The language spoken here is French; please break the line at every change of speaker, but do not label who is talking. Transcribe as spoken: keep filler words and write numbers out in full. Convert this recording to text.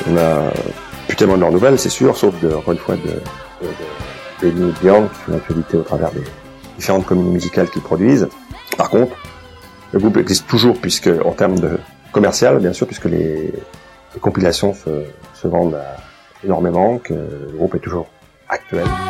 On a plus tellement de leurs nouvelles, c'est sûr, sauf de, encore une fois de, de, de Benny et Björn qui font l'actualité au travers des différentes communes musicales qu'ils produisent. Par contre, le groupe existe toujours, puisque en termes de commercial, bien sûr, puisque les, les compilations se, se vendent à, énormément, que le groupe est toujours actuel.